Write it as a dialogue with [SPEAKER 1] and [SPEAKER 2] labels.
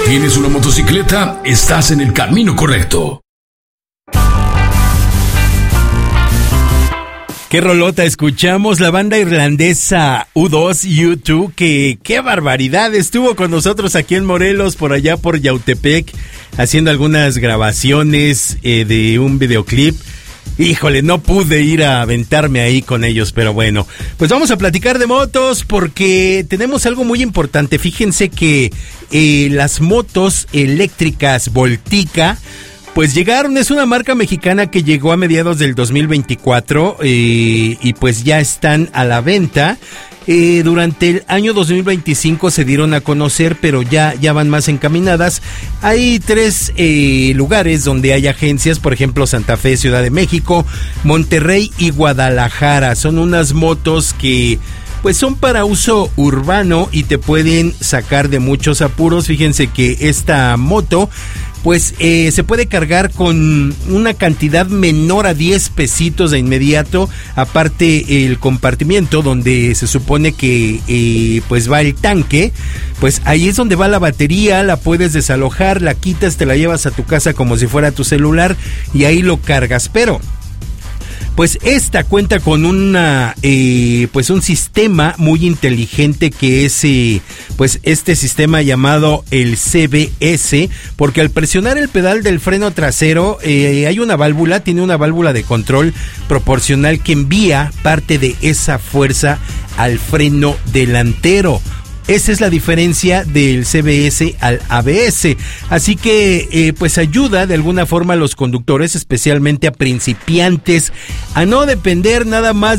[SPEAKER 1] ¿Tienes una motocicleta? Estás en el camino correcto.
[SPEAKER 2] Qué rolota escuchamos, la banda irlandesa U2, U2, que qué barbaridad, estuvo con nosotros aquí en Morelos, por allá por Yautepec, haciendo algunas grabaciones de un videoclip. Híjole, no pude ir a aventarme ahí con ellos, pero bueno, pues vamos a platicar de motos porque tenemos algo muy importante. Fíjense que las motos eléctricas Voltica pues llegaron, es una marca mexicana que llegó a mediados del 2024 y pues ya están a la venta. Durante el año 2025 se dieron a conocer, pero ya van más encaminadas. Hay 3 lugares donde hay agencias, por ejemplo Santa Fe, Ciudad de México, Monterrey y Guadalajara. Son unas motos que pues son para uso urbano y te pueden sacar de muchos apuros. Fíjense que esta moto pues se puede cargar con una cantidad menor a 10 pesitos de inmediato. Aparte el compartimiento donde se supone que pues va el tanque, pues ahí es donde va la batería. La puedes desalojar, la quitas, te la llevas a tu casa como si fuera tu celular y ahí lo cargas. Pero pues esta cuenta con una pues un sistema muy inteligente que es pues este sistema llamado el CBS, porque al presionar el pedal del freno trasero hay una válvula, tiene una válvula de control proporcional que envía parte de esa fuerza al freno delantero. Esa es la diferencia del CBS al ABS. Así que pues ayuda de alguna forma a los conductores, especialmente a principiantes, a no depender nada más